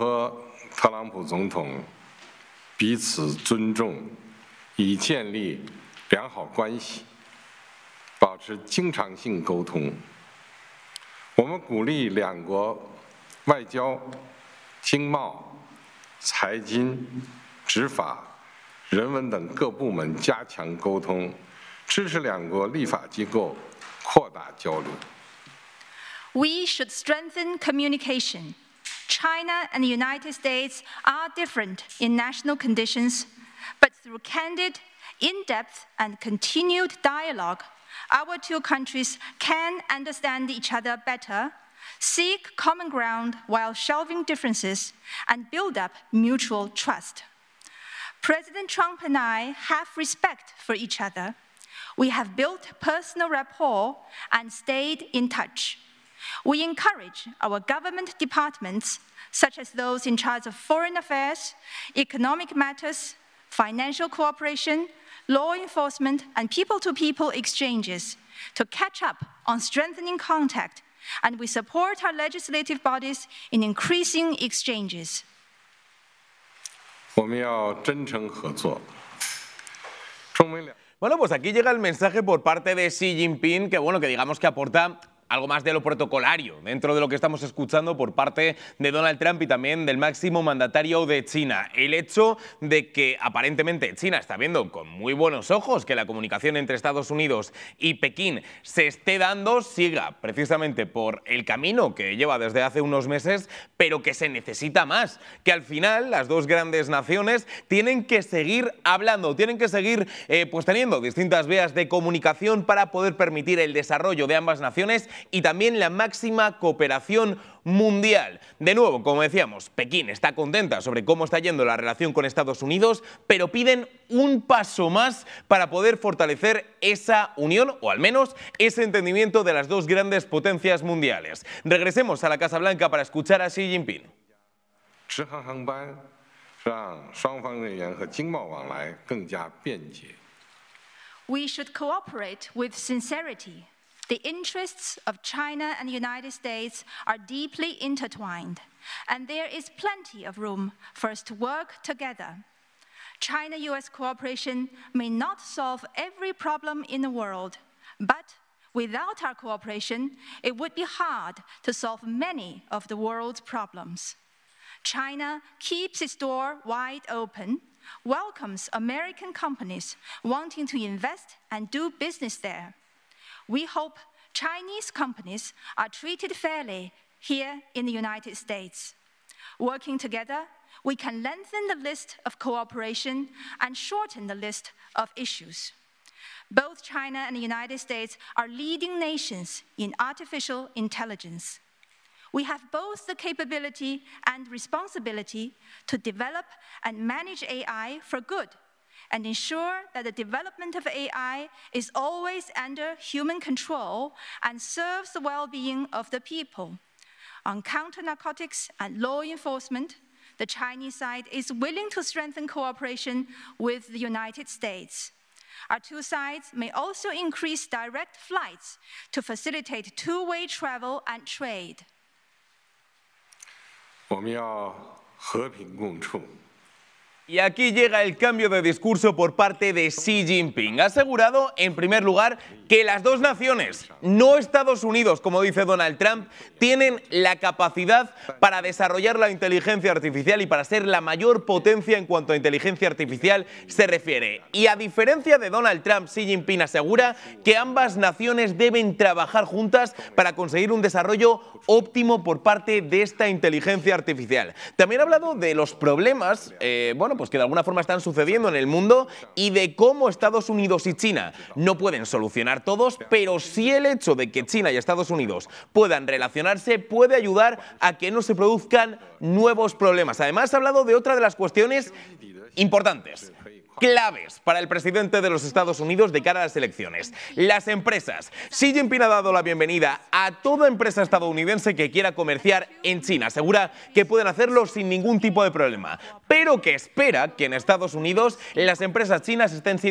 和特朗普总统彼此尊重，以建立良好关系，保持经常性沟通。我们鼓励两国外交、经贸、财经、执法、人文等各部门加强沟通，支持两国立法机构扩大交流。 We should strengthen communication. China and the United States are different in national conditions, but through candid, in-depth, and continued dialogue, our two countries can understand each other better, seek common ground while shelving differences, and build up mutual trust. President Trump and I have respect for each other. We have built personal rapport and stayed in touch. We encourage our government departments, such as those in charge of foreign affairs, economic matters, financial cooperation, law enforcement, and people-to-people exchanges, to catch up on strengthening contact, and we support our legislative bodies in increasing exchanges. 我们要真诚合作。中美两 Bueno, pues aquí llega el mensaje por parte de Xi Jinping, que bueno, que digamos que aporta algo más de lo protocolario dentro de lo que estamos escuchando por parte de Donald Trump y también del máximo mandatario de China. El hecho de que aparentemente China está viendo con muy buenos ojos que la comunicación entre Estados Unidos y Pekín se esté dando, siga precisamente por el camino que lleva desde hace unos meses, pero que se necesita más, que al final las dos grandes naciones tienen que seguir hablando, tienen que seguir pues teniendo distintas vías de comunicación para poder permitir el desarrollo de ambas naciones y también la máxima cooperación mundial. De nuevo, como decíamos, Pekín está contenta sobre cómo está yendo la relación con Estados Unidos, pero piden un paso más para poder fortalecer esa unión, o al menos ese entendimiento de las dos grandes potencias mundiales. Regresemos a la Casa Blanca para escuchar a Xi Jinping. 直航航班让双方人员和经贸往来更加便捷。 We should cooperate with sincerity. The interests of China and the United States are deeply intertwined, and there is plenty of room for us to work together. China-US cooperation may not solve every problem in the world, but without our cooperation, it would be hard to solve many of the world's problems. China keeps its door wide open, welcomes American companies wanting to invest and do business there. We hope Chinese companies are treated fairly here in the United States. Working together, we can lengthen the list of cooperation and shorten the list of issues. Both China and the United States are leading nations in artificial intelligence. We have both the capability and responsibility to develop and manage AI for good, and ensure that the development of AI is always under human control and serves the well-being of the people. On counter-narcotics and law enforcement, the Chinese side is willing to strengthen cooperation with the United States. Our two sides may also increase direct flights to facilitate two-way travel and trade. 我们要和平共处。 Y aquí llega el cambio de discurso por parte de Xi Jinping. Ha asegurado, en primer lugar, que las dos naciones, no Estados Unidos, como dice Donald Trump, tienen la capacidad para desarrollar la inteligencia artificial y para ser la mayor potencia en cuanto a inteligencia artificial se refiere. Y a diferencia de Donald Trump, Xi Jinping asegura que ambas naciones deben trabajar juntas para conseguir un desarrollo óptimo por parte de esta inteligencia artificial. También ha hablado de los problemas, pues que de alguna forma están sucediendo en el mundo y de cómo Estados Unidos y China no pueden solucionar todos, pero sí el hecho de que China y Estados Unidos puedan relacionarse puede ayudar a que no se produzcan nuevos problemas. Además, ha hablado de otra de las cuestiones importantes, claves para el presidente de los Estados Unidos de cara a las elecciones: las empresas. Xi Jinping ha dado la bienvenida a toda empresa estadounidense que quiera comerciar en China. Asegura que pueden hacerlo sin ningún tipo de problema, pero que espera que en Estados Unidos las empresas chinas estén siendo